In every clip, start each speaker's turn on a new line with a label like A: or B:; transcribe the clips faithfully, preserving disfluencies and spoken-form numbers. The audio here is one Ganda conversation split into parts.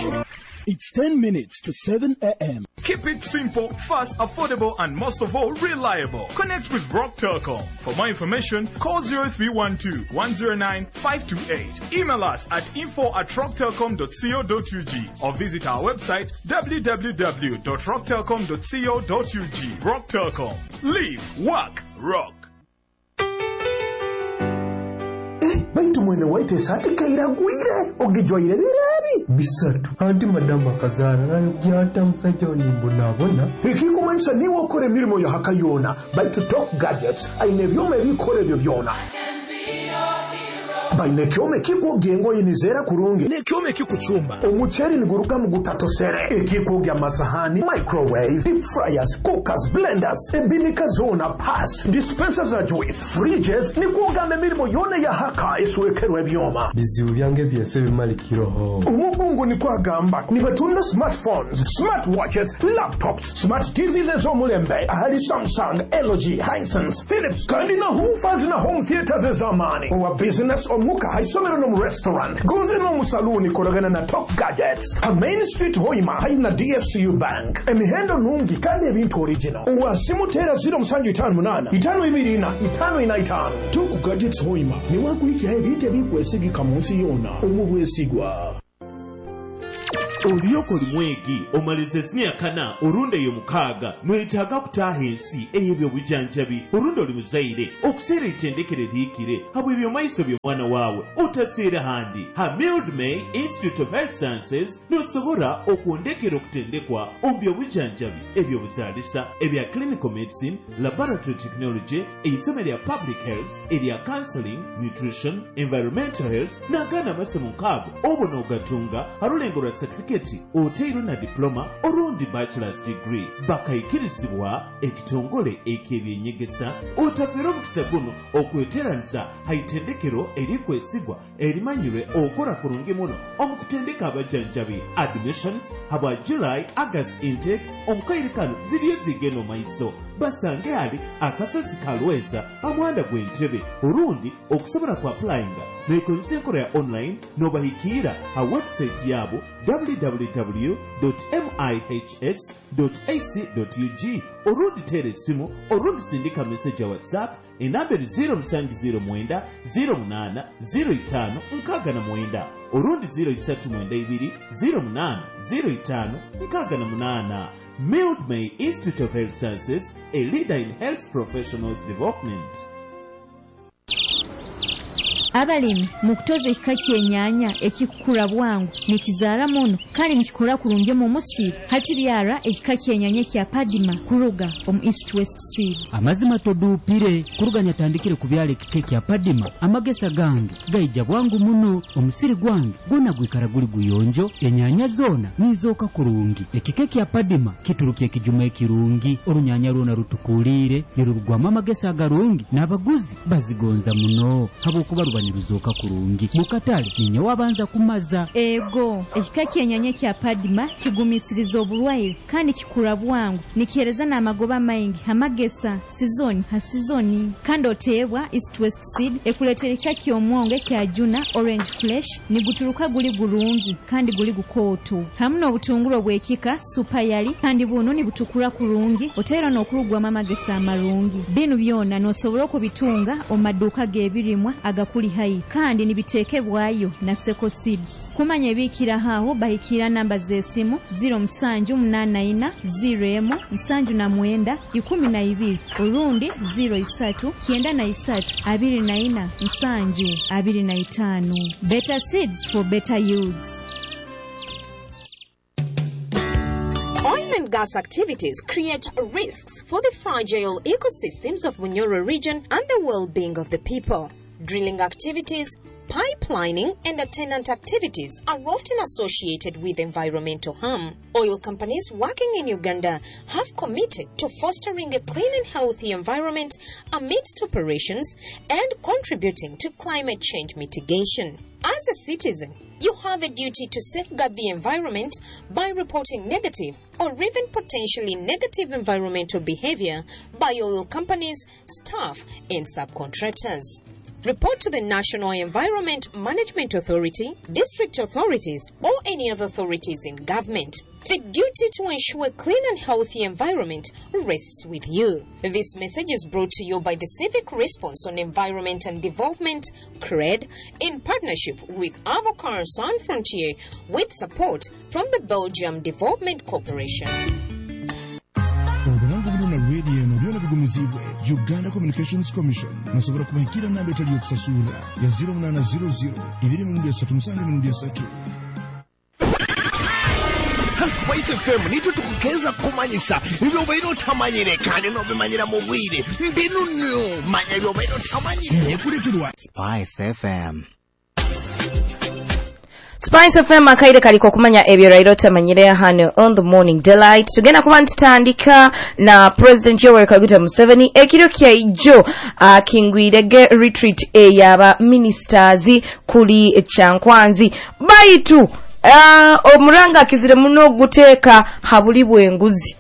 A: It's ten minutes to seven a.m.
B: Keep it simple, fast, affordable, and most of all, reliable. Connect with Rock Telecom. For more information, call zero three one two, one zero nine, five two eight. Email us at info at rock telecom dot co dot u g or visit our website w w w dot rock telecom dot co dot u g. Rock Telecom. Live, work, rock.
C: Baitu mwene waite sati kaira gwire ogijoire birabi
D: bisatu anti madama kazana nayo gyata musajja onimbonabona
C: ekikumanisa niwo okora emirimo ya hakayona baitu Top Gadgets aine byuma ebikora ebyo byona baine kyome kikwoga engoye nizera kurungi
A: ne kyome kikuchumba
C: omucheri niguruka mu gutatosere ekikwoga amasahani microwave deep fryers cookers blenders ebinika zona pass dispensers za juice fridges nikwoga emirimo yona ya haka eswekerwa ebyoma
D: bizibu byange byese bimalikiroho
C: umugungu nikwagamba nibatunda smartphones smartwatches laptops smart T Vs ezomulembe ahali Samsung L G Hisense Philips kandi na hoofers na home theaters zamani owa business omuka haisomero no restaurant goze no musaluni kolagana na Top Gadgets a Main Street Hoima haina D F C U Bank emihendo nungi kandi ebintu original owa simutera zero musanju itanu munana itanu ibiri ina itanu ina itanu
A: Top Gadgets Hoima ni wakuikia ebite bikwesigika munsi yona omubwesigwa
E: Oliyoko limwegi omalize sinia kana orunde yo mukaga mwetaga kutaha ensi eyebyo bujanjabi orunde oli muzaire okuseera itendekere liikire habwe ebyo maiso byo mwana waawe otaseera handi ha Mildmay Institute of Health Sciences nosobora okuondekera okutendekwa ombyo bujanjabi ebyo buzaalisa ebya clinical medicine laboratory technology eisome lya public health erya counseling nutrition environmental health nagana masomo nkaago obona ogatunga halulengo lwa certificate oteiro na diploma orundi bachelor's degree bakayikirizibwa ekitongole ek'ebyenyegesa otafera omukisa guno okweteranisa haitendekero erikwesigwa erimanyirwe okora kurungi muno omukutendeka abajanjabi admissions habwa July August intake omukaire kano ziriyo zigeno maiso basange ali akasozi kalweza amwanda gw'entebe orundi okusobola ku applyinga nekozesa enkola ya online nobahikira ha website yabo w w w dot mihs dot a c dot u g orundi tere simu orundi sindika message ya WhatsApp enamberi zero musanju zero mwenda zero munana zero itano nkaga na mwenda orundi zero isatu mwenda ibiri zero munana zero itano nkaga na munana. Mildmay Institute of Health Sciences, a leader in health professionals development.
F: Abalimi mukutoza ekika kyennyanja ekikula bwangu nikizaala muno kandi nikikola kulungi mu musiru hati byara ekika kyennyanja kya Padima kuruga omu East West Seed.
G: Amazima toduupire kuruganya tandikire ku byala ekika kya Padima amagesa gange gaija bwangu muno omusiri gwange gona gwikara guli guyonjo ennyanja zona nizooka kulungi ekika kya Padima kituruka ekijuma ekirungi olunyanya lwona rutukuulire nirurugwamu amagesa agalungi n'abaguzi bazigonza muno habwokuba ruzoka kurungi mukatale ninyo wabanza kumaza
F: ego ekika kyennyanja kya Padima kigumisiriza obulwaire kandi kikula bwangu nikihereza n'amagoba maingi amagesa sizoni ha sizoni kandi oteebwa East West Seed ekuletera ekika ky'omwonge kya Juna Orange Flesh niguturuka guli gulungi kandi guli gukooto hamu n'obutungulu bw'ekika Super Yali kandi buno nibutukula kurungi oteera n'okulugwamu amagesa amalungi binu byonna n'osobola okubitunga omaduuka g'ebirimwa agakuli hai kandi nibiteekebwayo na Seko Seeds. Kumanya ebikira haho bahikira namba z'esimu zero musanju munana ina zero emu musanju na mwenda ikumi na ibiri orundi zero isatu kyenda na isatu abiri na ina musanju abiri na itano. Better seeds for better yields.
H: Oil and gas activities create risks for the fragile ecosystems of Bunyoro region and the well-being of the people. Drilling activities, pipelining, and attendant activities are often associated with environmental harm. Oil companies working in Uganda have committed to fostering a clean and healthy environment amidst operations and contributing to climate change mitigation. As a citizen, you have a duty to safeguard the environment by reporting negative or even potentially negative environmental behavior by oil companies, staff, and subcontractors. Report to the National Environment Environment Management Authority, district authorities, or any other authorities in government. The duty to ensure a clean and healthy environment rests with you. This message is brought to you by the Civic Response on Environment and Development, C R E D, in partnership with Avocar San Frontier, with support from the Belgium Development Corporation.
I: Obulangu buno na radio no byona bigumizibwe Uganda Communications Commission nasobora kubahikira nambe tali yokusasula ya zero nine zero zero ibiri mu ndiya tatu musange mu ndiya tatu.
J: Spice F M nitwe tukukeza kumanyisa ibyo bayiro tamanyire kandi no bimanyira mu bwire mbinu nyo manya ibyo bayiro tamanyire kuletirwa Spice F M.
K: Spice F M akaire kaliko kumanya ebyo rairo tamanyire hano on the morning delight. Tugenda kuba ntandika na President Yoweri Kaguta Museveni ekiro kya ijo akingwirege uh, retreat eyaba ministers kuli Kyankwanzi baitu uh, omuranga akizire muno guteeka habuli bwenguzi.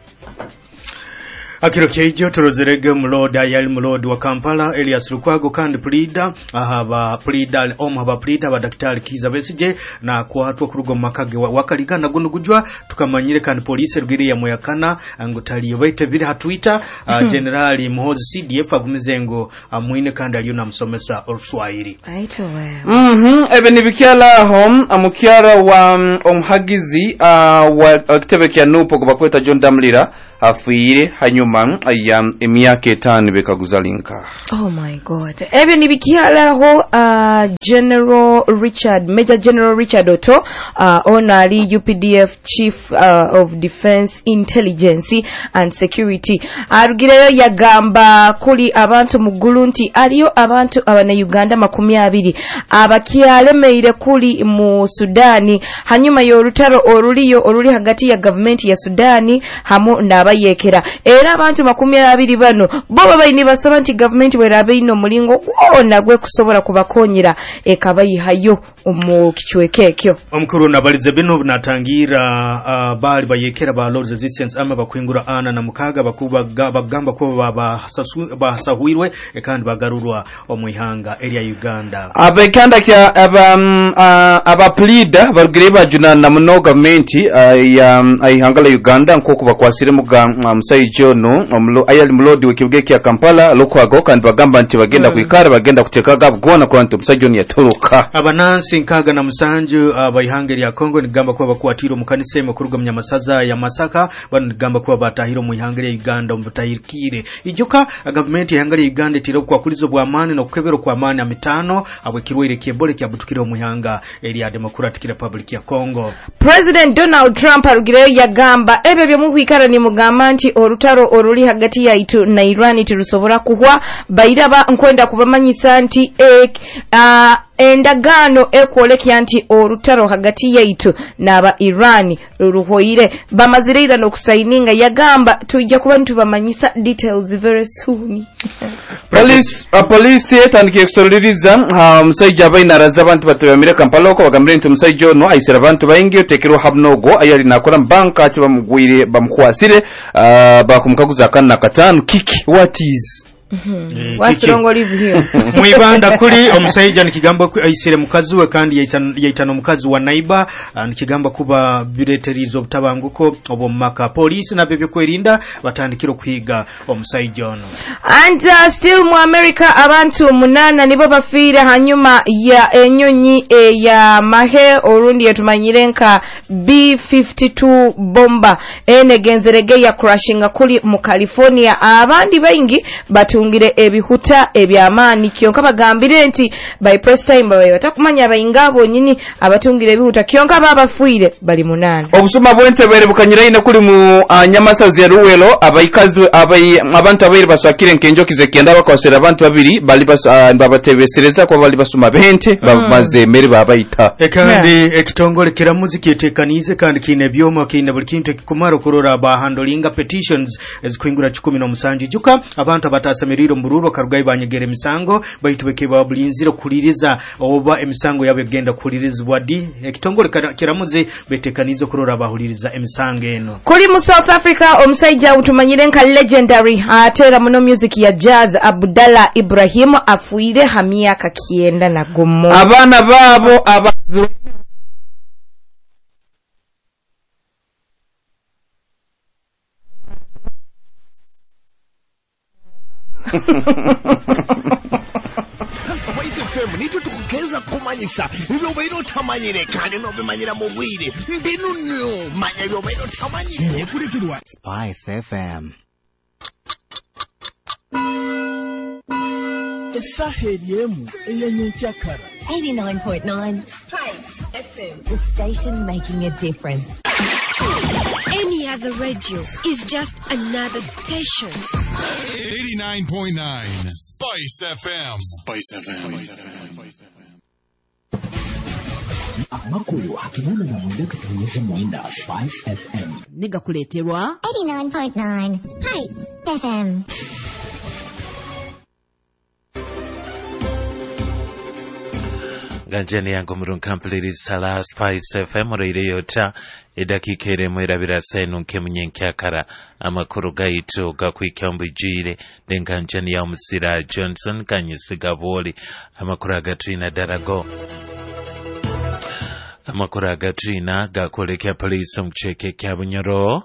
L: Akiro kyejo turozerege muloda yali mulodi wa Kampala Elias Lukwago kandi pleader ahaba pleader omaba pleader ba Daktari Kiza Besije na kwatwa kurugo makage wakaligana guno gujwa tukamanyire kandi police rugiri ya moyakana angutali yobaite biri ha Twitter uh, General Muhozi C D F agumizengo amwine kandi aliona msomesa Oluswahili
K: aito we
M: mhm ebe nibikyala home amukyara wa um, omhagizi uh, wa kitebe kya nupo kubakweta John Damlira afuire hanyuma ya emyaka etano bekaguzalinka.
K: Oh my god. Ebe nibikyala ho uh, General Richard Major General Richard Otto uh, onali U P D F Chief uh, of Defense Intelligence and Security arugireyo yagamba kuli abantu mugulu nti aliyo abantu abana Uganda makumi abiri abakyalemeire kuli mu Sudani hanyuma y'olutalo oluliyo oluli hagati ya government ya Sudani hamu n'abayekera era abantu makumi abiri bano bo babayini basaba nti government werabe ino mulingo gwona gwe kusobola kubakonyera ekabayihayo omu kichweke ekyo.
L: Omukuru nabalize bino natangira uh, bali bayekera ba Lord's Resistance ama bakwingura ana na mukaga bakuba bagamba ko baba basahwirwe ekandi bagarurwa omuyihanga area Uganda.
M: Abekanda kya aba um, uh, aba pleader barugireba juna na muno government uh, ya ayihangala Uganda nkoko bakwasire mu musaijo no omlo ayali mulodi wekibwe kya Kampala Lukwago kandi bagamba nti bagenda kwikara bagenda kutekaga bwona kwa nti musaijo ni yatoroka.
L: Abanansi nkaga na musanju abayihangeri ya Kongo nigamba kwa bakwatiro mukanise makuruga mnyamasaza ya Masaka bano nigamba kwa batahiro mu ihangeri ya Uganda mbutahirikire ijuka government ya ihangeri ya Uganda tiro kwa kulizo bwa amani no kukebero kwa amani amitano abwekirwire kiebole kya butukire mu ihanga area Democratic Republic ya Kongo.
K: President Donald Trump arugireyo yagamba ebe byo muhwikara ni mugamba nti orutaro oruli hagati ya itu na Iran tirusobora kuhwa bairaba nkwenda kubamanyisa nti e, uh, endagano ekwolekya nti orutaro hagati yaitu n'aba Iran ruhoire bamazireira no kusaininga yagamba tujja kuba ntubamanyisa details very soon.
M: Police a police yetandike kusoliriza ha musajja abaina razabantu batubamire Kampala ko bagambire nti musajja no ayisira abantu bayingiyo tekero habnogo ayali nakora banka ati bamugwire bamkwasire uh, bakumukaguza kana katanu kiki what is
K: Mm-hmm. What's wrong with you?
L: Mwibanda kuli omusayija nikigamba ayisire mukazi we kandi yayitano mukazi wa naiba nikigamba kuba bireterizo butabanguko obomaka police na bebyo kwerinda batandikiro kwiga omusayija ono.
K: And uh, still mu America abantu munana nibo bafira hanyuma ya enyonyi e ya mahe orundi yetumanyirenka B fifty-two bomba enegenzerege ya crashinga kuli mu California abandi baingi batu tungire ebihuta ebyamani kyonka bagambire nti by press time bawe batakumanya abayingabo nyini abatungire ebihuta kyonka babafuire bali munana.
M: Obusuma bwente bere bukanyira ine kuli mu uh, nyamasazi ya Ruwelo abayikazi abayi abantu abayiri basakire nkenjokize kenda bakosera abantu babiri bali bas uh, babatebesereza kwa bali basuma bente mm. bamaze mere babayita
L: ekandi yeah. Ekitongole kira muziki etekanize kandi kine byoma kine buli kintu kikumaro kurora ba handlinga petitions ezikwingura kikumi na musanju juka abantu abatase Miriro Mbururu Karugai banyegere emisango bayitubeke babulinziro kuliriza oba emisango yabe genda kulirizwa di ekitongole kiramuze betekanizo kurora bahuliriza emisango eno.
K: Kuli mu South Africa omusajja utumanyire nka legendary atera muno music ya jazz Abdallah Ibrahim afuire hamia kakienda na gomo.
M: Abana babo abazu
J: Voice F M nitwe tukukeza kumanyisa ibyo bayiro tamanyire kandi no bimanyira mu bwire mbinu nyo manya ibyo bayiro tamanyire kuretirwa Spice F M.
A: Esaheliemu eyanyenkyakara
N: eighty-nine point nine Spice F M, the station making a difference.
O: Any other radio is just another station.
P: eighty-nine point nine Spice F M. Spice F M.
Q: Amakuru hakinana na mwenda kutunyeza mwenda Spice F M.
R: Niga kuleterwa
S: eighty-nine point nine Spice F M.
T: Ganjani yangu murunkampuliri sala Spice F M reire yota edakikere mwirabira senu nke munyenkyakara amakuru gaitu gakwikyambujire denganjani ya Musira Johnson kanyisiga boli amakuru agatrina darago amakuru agatrina gakolekya police mcheke kya Bunyoro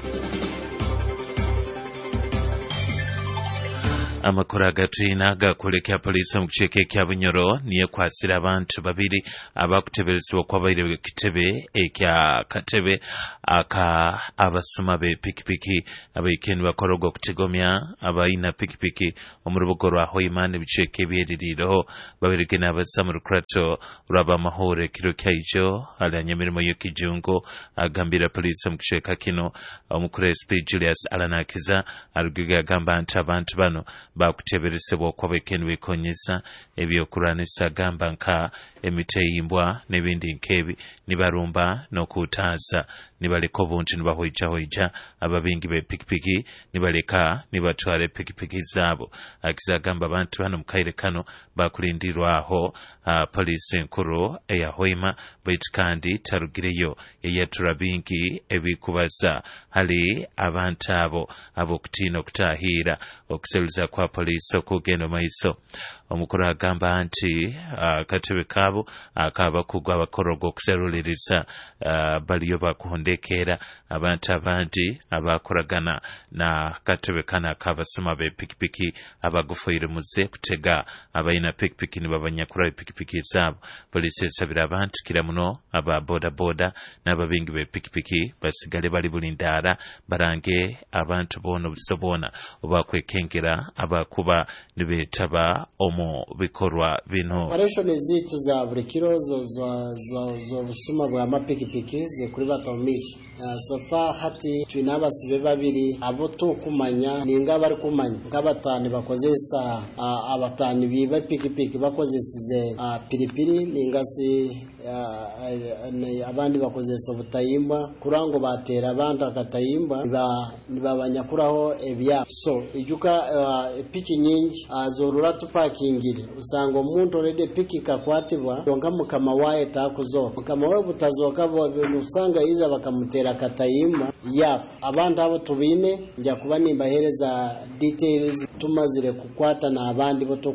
T: amakuru agatrina gakolekya police mu kiceke kya Bunyoro niye kwasira abantu babiri abakuteberezebwa kwabaire kitebe ekya katebe aka abasuma be pikipiki abaikeni bakorogo kutigomya abaina pikipiki omurubugo rwa Hoimane biceke byeririro babirike n'abasamuru krato raba mahore kiro kyajo alanyamirimo y'ekijungo agambira police mu kiceka kino omukuru S P Julius Alanakiza arugiga gamba nti abantu bano bakuteberesebwa kwabekeni bikonyesa ebyokuranisa gamba nka emiteyimbwa nebindi nkebi nibarumba nokutaza nibaleka obuntu nibahoija hoija ababingi be pikipiki nibaleka nibatwale pikipiki zabo akizagamba abantu bano mukaire kano bakulindirwaho uh, polisi nkuru eya Hoima baitu kandi tarugireyo eyatura bingi ebikubaza hali abantu abo abokutina okutahira okuseluza kwa polisi okugenda maiso omukuru agamba nti uh, katebe kabo akaba kugwa abakorogo okuseruliriza uh, baliyo bakuhondekera abantu abandi abakoragana na katebe kana kabasoma be pikipiki abagufoire muze kutega abaina pikipiki ni babanyakura pikipiki zabo polisi esabira abantu kira muno aba boda boda n'ababingi be pikipiki basigale bali bulindara barange abantu bono bisobona obakwekengera abakuba nibetaba omu bikorwa bino.
U: Operation zitu za buri kiro zo zo zo busuma bwa mapikipiki ze kuri batomisha uh, sofa hati twinabasibe babiri abo to kumanya ninga bari kumanya ngabatani bakozesa uh, abatani biba pikipiki bakozesize uh, piripiri ninga si uh, abandi bakozesa ubutayimba kurango batera abandi akatayimba niba nibabanyakuraho ebya so ijuka uh, piki nyingi azorura uh, tupakingire usanga umuntu rede piki kakwatibwa donga mukama waye takuzo mukama waye butazoka bo usanga iza bakamutera katayimba yaf abantu abo tubine njya kuba nimbahereza details tumazire kukwata na abandi boto.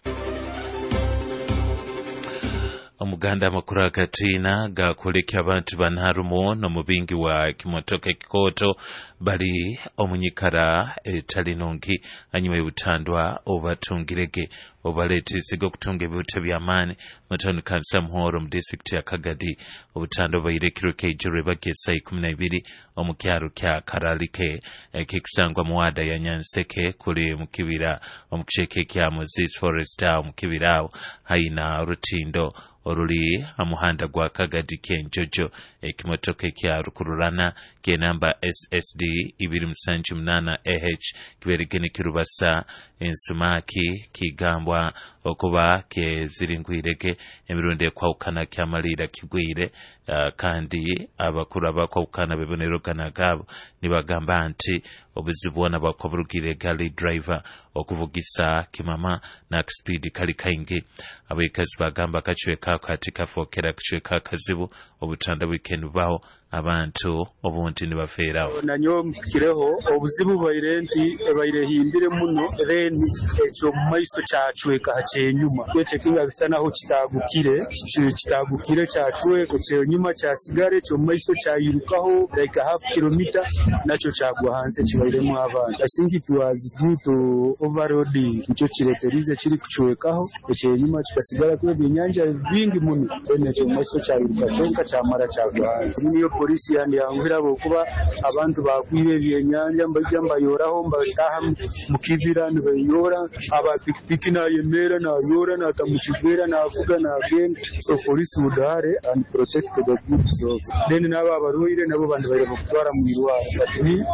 T: Omuganda amakuru agatina gakolekya abantu banarumo no mubingi wa kimotoka kikoto bali omunyikara etalinongi anyuma y'ubutandwa obatungirege obaletesiga okutunga ebyote by'amaani mutoni kansa muhoro mu district ya Kagadi obutandwa bairekiro kejure bagesa ikumi na ibiri omukyaro kya Karalike ekikusangwa muwada ya Nyanseke kuli mukibira omukisheke kya Moses Forest mu kibirao haina rutindo oruli amuhanda gwa Kagadi kenjojo ekimotoka kya rukururana ke namba S S D ibiri musanju munana A H kiberigene kirubasa ensumaki kigambwa okuba ke ziringwirege emirundi kwa ukana kya malira kigwire uh, kandi abakuru abakawukana bebonero ganagabo nibagamba nti obuzibu bwona bwakwabulugire gali driver okuvugisa kimama na speed kali kaingi abekazi bagamba kachiweka kati kafokera kichweka kazibu obutanda weekend bawo abantu obunti nibafeerawo
R: nanyo kireho obuzibu bairenti bairehindire muno then ekyo maiso kyachweka hachenyuma kwete kinga bisanaho kitagukire kitagukire cyachweka cyo nyuma cyasigare cyo maiso cyayirukaho like half kilometer nacho cyagwa hanze kibairemo abantu I think it was due to overloading icyo kireterize kiri kuchwekaho cyo nyuma kikasigara kwe binyanja bingi muno then cyo maiso cyayiruka cyonka cyamara cyagwa hanze niyo polisi yandi yangira bokuba abantu bakwibe byenyanja mbajya mbayoraho mbataha mu kibira nibayora abapikipiki na yemera na yora na tamukivera na avuga na genge so police would hare and protect the goods of then naba baroire nabo bandi bari gutwara mu irwara batini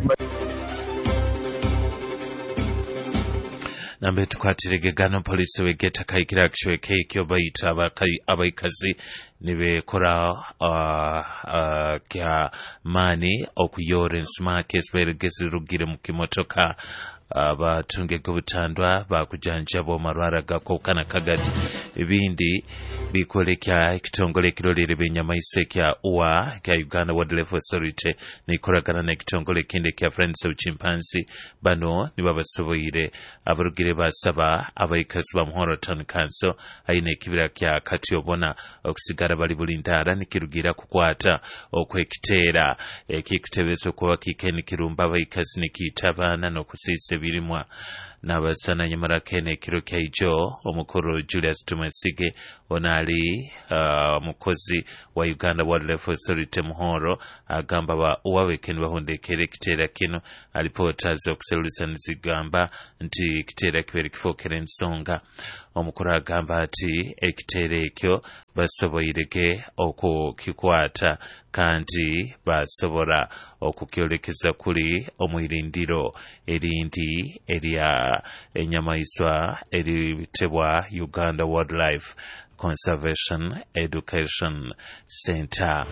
T: nambe tukwatirege gano polisi wegeta kaikira kishweke ikyo bayita abakai abaikazi nibe kora uh, uh, kya mani okuyore nsmake sberigezi rugire mu kimotoka abatunge uh, gobutandwa bakujanja bo marwara gako kana kagati ibindi bikolekya ekitongole kirolere benyamaise kya uwa kya Uganda Wildlife Authority nikoragana na ekitongole kinde kya Friends of Chimpanzee bano nibabasoboire abarugire basaba abayikazi ba Muhoroton Council aine ekibira kya kati obona okusigara bali bulindara nikirugira kukwata okwekitera ekikutebezo kuba kikeni kirumba abayikazi nikitabana nokusisa birimwa nabasana nyamara kene kiro kaijo omukuru Julius Tumasige onali uh, mukozi wa Uganda Wildlife Authority Muhoro agamba ba uwawekeni bahondekere kitera kino alipotaza okuselulisa nzigamba nti kitera kibere kifokere nsonga omukuru agamba ati ekitera ekyo basoboyirege okukikwata kandi basobora okukyolekeza kuli omwirindiro erindi erya enyamaiswa eritebwa Uganda Wildlife Conservation Education Center.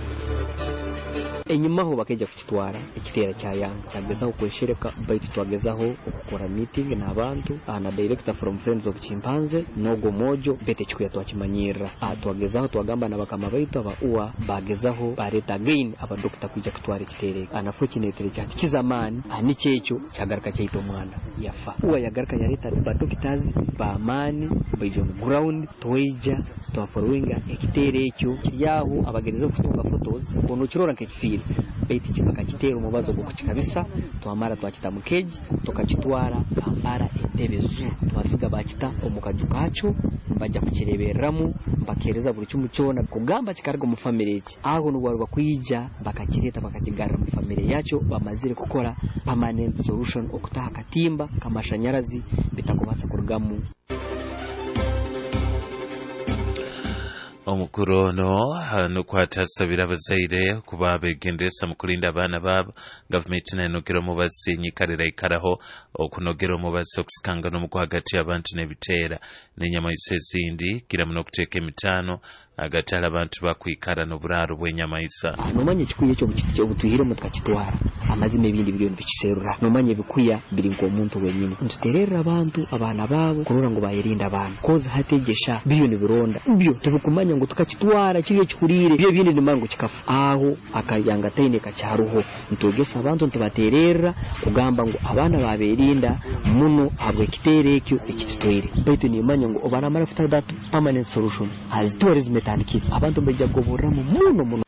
V: enyuma ho bakeja kukitwara ekitera cya yanga cyagezaho kweshereka bait twagezaho okukora meeting n'abantu ana director from Friends of Chimpanzee nogo mojo bete chikuya twakimanyira atwagezaho twagamba nabakama baitu aba uwa bagezaho bareta again aba doctor kujya kutwara ekitera anafortunately cyati kizamani ani cyecho cyagaraka cyito mwana yafa uwa yagaraka yareta ba doctors ba mani bajo ground toija twaforwinga ekitera ekyo kiryaho abagereza kutunga photos kono kirora nkekifira beti chipaka kitero mubazo gukikabisa twamara twakita mukeji tukakitwara ambara entebe zu twaziga bakita omukaju kacho bajya kukireberamo bakereza buri cyumu cyona kugamba kikargo mu family iki aho n'ubwo bakwijja bakakireta bakakigarra mu family yacho bamazire gukora permanent solution okutaha katimba kamashanyarazi bitakubasa kurugamu
T: omukuru no nokwatasabira abazaire kuba begendesa mu kulinda abana babo gavumenti nenogera omubazi nyikarira ikaraho okunogera omubazi okusikanga n'omugu hagati y'abantu n'ebiteera n'enyamaisa ezindi gira muno okuteeka emitano agatala abantu bakwikara n'oburaaro bw'enyamaisa
V: nomanye ekikuya ekyo bukiti obutuyire mu tukakitwara amazima ebindi biriyo bikiserura nomanye bikuya biri nk'omuntu wenyine ntuterera abantu abana babo kurora ngo bayirinda abana koza hategesha biriyo nibironda byo tubikumanya ngo tukakitwara kiriyo kikurire byo bindi nimango kikafu aho akayanga taine kacyaruho ntugesa abantu ntibaterera kugamba ngo abana baberinda muno abwe kitere ekyo ekititwire baitu nimanya ngo obana marafuta that permanent solution as tourism metandiki abantu bajya gobora mu muno muno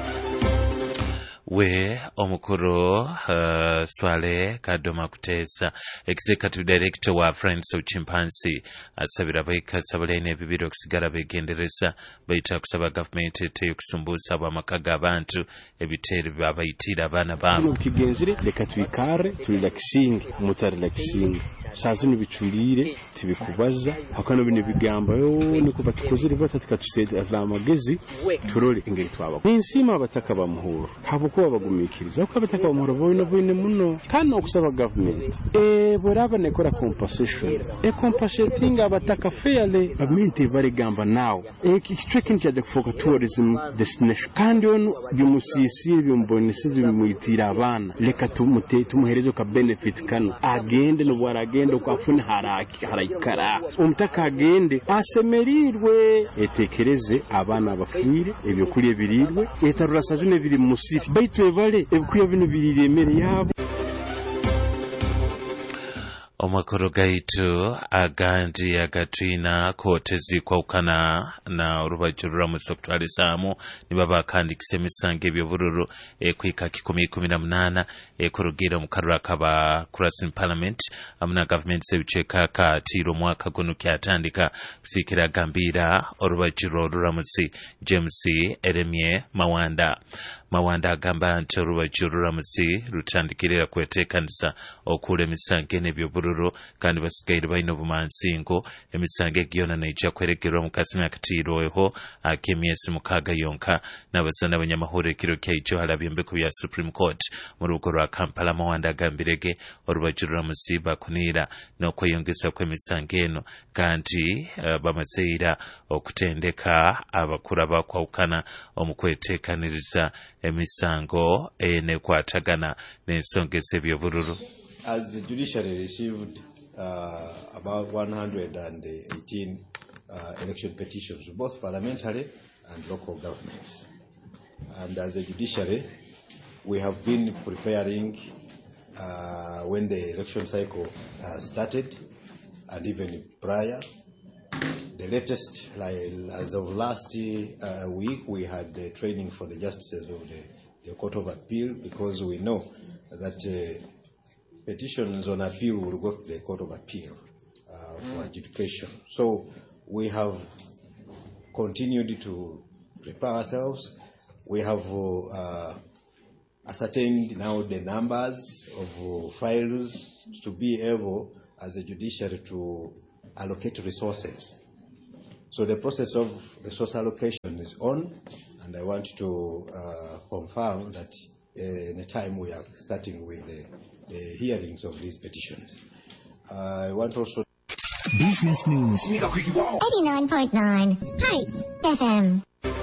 T: we omukuru uh, Swale Kadoma Kutesa executive director wa Friends of Chimpanzee asabira abayikasi abalina ebibiro okusigala begendereza bayita kusaba government ete okusumbusa abamakaga abantu ebiteri babayitira abana babo
W: kigenzire leka twikare turelaxing mutarelaxing shazuni bicurire tibikubaza hakano bine bigamba yo niko batukozere batatika tusede azamagezi turole ingeri twaba insima abataka bamuhuro habuko kuba bagumikiriza uko abataka bamura boino boine muno kandi okusaba government e boraba nekora compensation e compensating abataka fairly government bari gamba now e kichwekin cha kufoka tourism destination kandi ono bimusisi byombonese bimuyitira abana leka tumute tumuherezo ka benefit kano agende no bwaragende ko afune haraki harayikara umutaka agende asemerirwe etekereze abana bafire ebyo kuri ebirirwe etarura sajune biri musiri baitwe vale ebikuya bino biriremere yabo.
T: Omakoro gaitu agandi agatwina kotezi kwa ukana na urubajurura musokutwali samu nibaba kandi kisemisange ebyobururu ekwika kikumi kumi na munana ekurugira mukarura kaba kurasin parliament amuna government sebicheka ka tiro mwaka guno kyatandika kusikira gambira urubajurura ruramusi James Eremie Mawanda Mawanda agamba nti urubajurura musi rutandikirira kwetekanisa okule misange n'ebyobururu kandi basigaire baino bumansingo emisange gyona naija kwerekerwa mu kasimi akatiro eho akemyesi mukaga yonka n'abasana abanyamahoro ekiro kyaijo halabyembe ku bya Supreme Court mu rugo rwa Kampala. Mawanda agambirege orubajurura musiba kunira n'okweyongesa kw'emisange eno kandi uh, bamazeira okutendeka abakura bakwawukana omukwetekaniriza emisango ene kwatagana n'ensongesa ebyobururu.
B: As the judiciary received uh, about one hundred eighteen uh, election petitions, both parliamentary and local governments. And as a judiciary, we have been preparing uh, when the election cycle uh, started and even prior. The latest, like, as of last uh, week, we had the training for the justices of the, the Court of Appeal, because we know that uh, petitions on appeal will go to the Court of Appeal uh, for adjudication. So we have continued to prepare ourselves. We have uh, ascertained now the numbers of uh, files to be able, as a judiciary, to allocate resources. So the process of resource allocation is on, and I want to uh, confirm that uh, in a time we are starting with the the hearings of these petitions. Uh, I want also
S: Business News eighty-nine point nine Hype F M.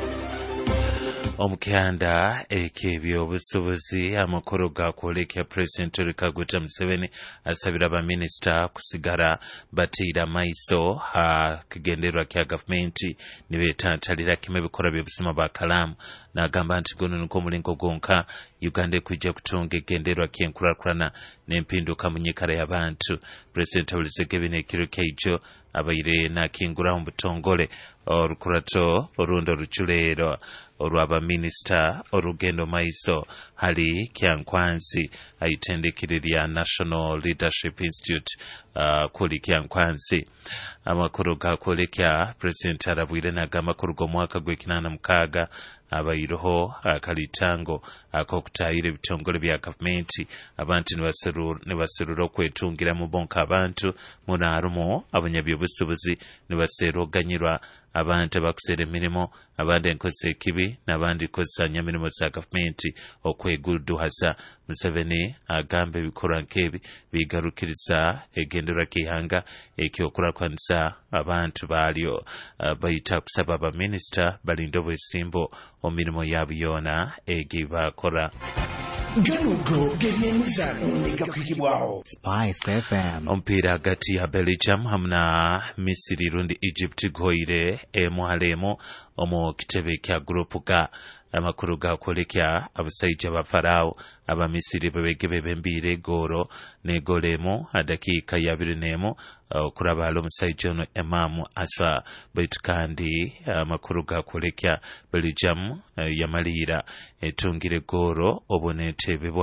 T: Omukanda ekebyo busobozi amakoro ga kwolekya President Kaguta Museveni asabira ba minister kusigara batira maiso ha kigenderwa kya government nibetantalira kime bikora by'obusima ba kalamu nagamba nti gono niko mulingo gonka Uganda kujja kutunga egenderwa kyenkurakurana n'empinduka mu nyikara y'abantu. President Olusegebene ekiro kyaijo abaire nakingura mu butongole olukurato orundo ruchulero olwaba minister orugendo maiso hali kyankwanzi aitendekirira National Leadership Institute uh, kuli kyankwanzi amakuru gakolekya President arabwire nagamba kurugo mwaka gwekinana mukaga abairoho akalitango akokutayire bitongole bya government abantu nibaserura nibaserura okwetungira mu bonka abantu munarumo abanyabyobusubuzi nibaseroganyirwa abantu bakusera emirimo abandi enkozesa ekibi n'abandi kozesa mirimo za gavumenti okweguduhasa. Museveni agamba ebikolwa nk'ebi bigarukiriza egenderwa k'ihanga ekyokulakwaniza abantu baalyo uh, bayita kusaba baminisita balinda obwesimbo omirimo yaabwe yona egibakola.
J: Ganugo gebyemizano nigakukibwaho Spice F M.
T: Ompira hagati ya Belgium hamna Misiri rundi Egypt goire emuhalemo omu kitebe kya grupu ga amakuru gakolekya abasaija ba Farao abamisiri babegebe bembire goro ne golemo adakika ya birinemo okuraba alo musaija ono Emamu Asa baitu kandi amakuru gakolekya Belgium yamalira etungire goro obonetebebwa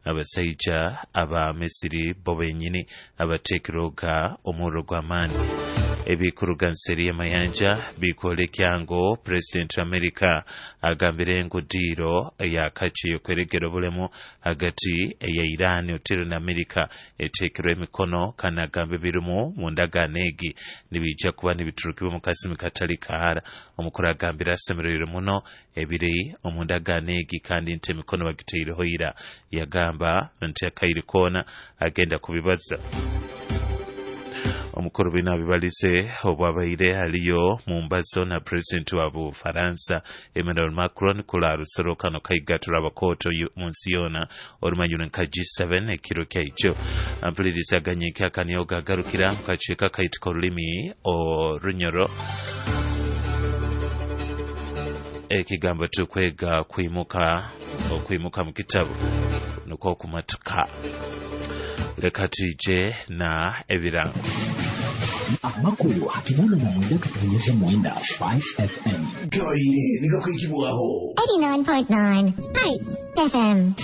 T: abasaija aba Misiri bo benyini abateekiroga omuliro gw'amaanyi ebikuruganseri y'amayanja bikwolekya ngu President America agambire ngu diiro eyakaki y'okweregera obulemu hagati eya Iran otero na America eteekerwa emikono kandi agambe birimu mu ndagaano egi nibijja kuba nibiturukibwa mu kasimi katali kahara. Omukulu agambira asemererwe muno ebiri omu ndagaano egi kandi nti emikono bagiteireho ira. Yagamba nti akairi koona agenda kubibaza. Omukuru bina bibalize obwabaire aliyo mu mbazo na President wa Bufaransa Emmanuel Macron kula rusoro kano kaigatura abakoto mu nsi yona olumanyulo nka G seven ekiro kyaijo ampuliriza ganyika kanyoga garukira mu kakiiko kayitiko olulimi olunyoro ekigambo tukwega kwimuka okwimuka mu kitabo nuko kumatuka leka tuje na ebirango
Q: amakulu hakinana na mwenda katonyeza mwenda Spice F M
A: kawaii nikakuikibuaho
S: eighty-nine point nine Spice F M.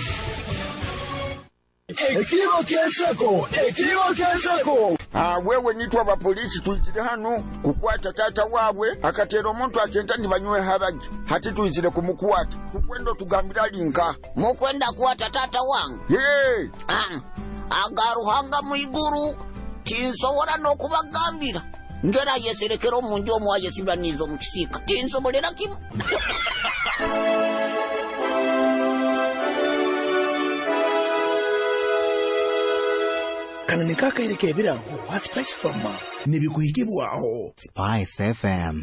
C: Ekiwa kesako, ekiwa kesako. Ah, wewe nitwa ba polisi tuizire hano kukwata tata wawe akatero omuntu agenda nibanywe haraji hati tuizire kumukwata tukwendo tugambira linka
D: mukwenda kuwata tata wangu
C: hey.
D: ah, agaruhanga muiguru tinsobora n'okubagambira ngera yeserekera omunju omu ayesibwa nizo mu kisika tinsobolera kimu
A: kana nikaka ireke ebirango wa Spice F M nibikuhikibwaho
J: Spice F M.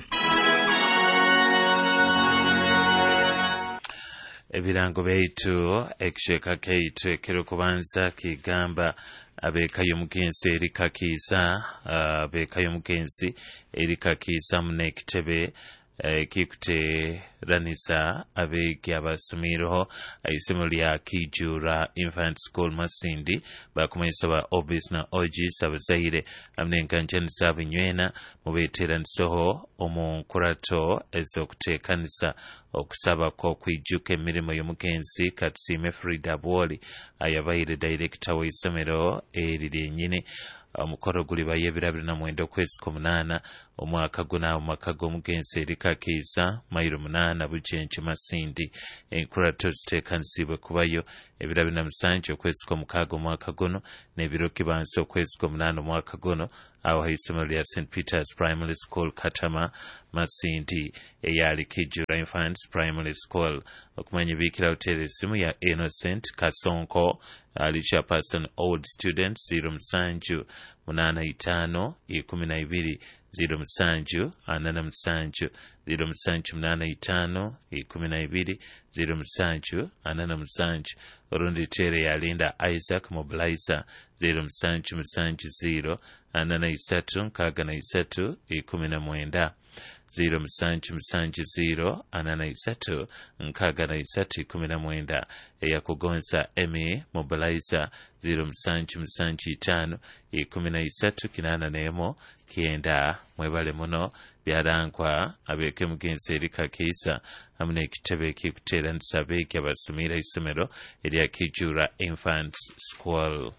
T: Ebirango beitu ekisheka keitu ekiro kubanza kigamba abekayo mugenzi erikakiza abekayo mugenzi erikakiza munekitebe kikuteranisa abegi abasomero aisemo lya Kijura Infant School Masindi bakumanyisa ba Obis na Ogis abazaire amnenkanjanisa abinywena mubeteranisoho omunkurato ezokutekanisa okusaba ko kwijuka emirimo y'omugenzi Katusime Frida Bwoli ayabaire director w'isomero eriri nyine omukoro guli bayebirabira na mwenda okwezi k'omunaana omwaka guna omwaka gw'omugenzi erikakiisa mayiro munaana bujenje Masindi enkurato ziteekanisibwe kubayo ebirabira na musanju okwezi k'omukaaga omwaka guno n'ebiro kibanza okwezi k'omunaana omwaka guno awo haisomero lya Saint Peter's Primary School Katama Masindi eyali Kijura Infant Primary School okumanya bikira hotel esimu ya Innocent Kasonko ali chairperson old student zero musanju munana itano ikumi na ibiri zero musanju anana musanju zero musanju munana itano ikumi na ibiri zero musanju anana musanju orundi tere ya Linda Isaac Mobilizer zero musanju musanju zero anana isatu nkaga na isatu ikumi na mwenda zero musanju musanju zero anana isatu nkaga na isatu ikumi na mwenda eyakugonza Emi Mobilizer zero musanju musanju itano ikumi na isatu kinana nemo kienda mwebale muno byarangwa abeke mugenzi erikakiisa hamwe ekitebe kikuteranisa abegi abasomera isomero erya Kijura Infant School.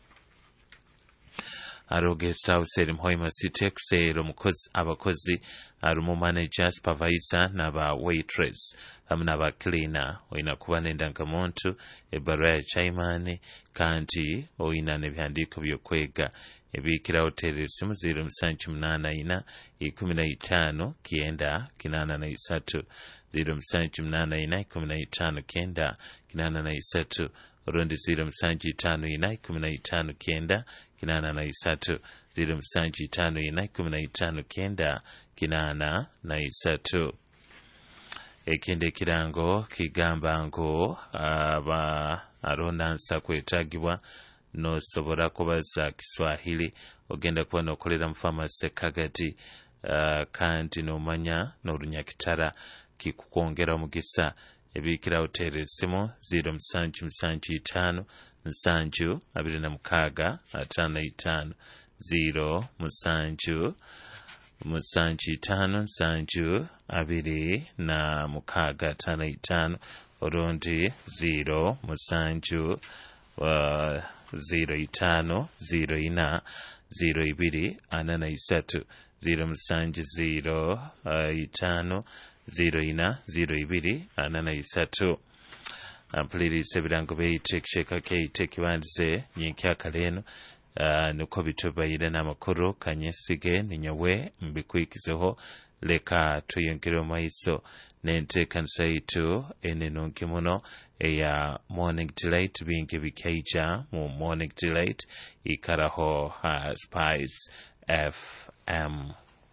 T: Aroge South eri Muhoima City kusero mukozi abakozi arumu manager supervisor naba waitress hamwe naba cleaner oina kuba n'endangamuntu ebaruwa ya chairman kandi oina n'ebihandiko by'okwega ebikira hotel esimu zero musanju munana ina ikumi na itano kienda kinana na isatu zero musanju munana ina ikumi na itano kienda kinana na isatu orundi zero musanju itano ina ikumi na itano kienda kinana na isatu zero musanju itano ina ikumi na itano kienda kinana na isatu. Ekinde kirango kigamba ngo aba aronansa kwetagibwa no sobora kubaza Kiswahili ogenda kuba nokolera mu pharmacy Kagadi uh, kandi nomanya n'orunyakitara kikukongera omugisa ebikira hotel esimu zero musanju musanju itano nsanju abiri na mukaaga atano itano zero musanju musanju itano nsanju abiri na mukaaga atano itano orundi zero musanju uh, zero itano zero ina zero ibiri ana na isatu zero musanju zero uh, itano zero ina zero ibiri ana na isatu. Ampuliriza ebirango beyita ekisheka keyita ekibandize nyenkyakaleeno uh, nuko bitubayire n'amakuru kanyesige ninyowe mbikwikizeho leka tuyongere maiso n'enteekaniswa yitu enenungi muno eya Morning Delight bingi bikaija mu Morning Delight ikaraho uh, Spice F M.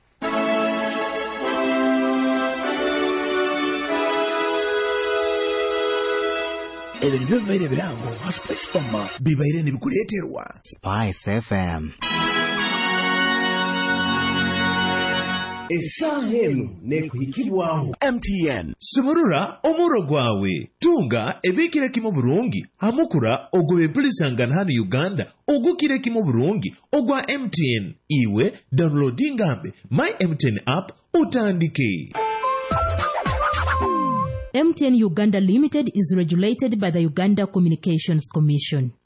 I: Ebyo nibyo bibaire birango nka Spice Farmer bibaire nibikuleeterwa
E: Spice F M.
A: Esaaha eno nekuhikibwaho
F: M T N. Sumurura omuro gwawe tunga ebikire kimo burungi hamukura ogobe pulisangana hano Uganda ogukire kimo burungi ogwa M T N iwe downloading ambe my M T N app utandike.
G: M T N Uganda Limited is regulated by the Uganda Communications Commission.